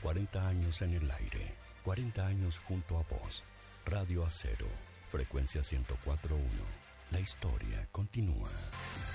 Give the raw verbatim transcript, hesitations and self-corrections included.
cuarenta años en el aire, cuarenta años junto a vos. Radio Acero, frecuencia ciento cuatro punto uno. La historia continúa.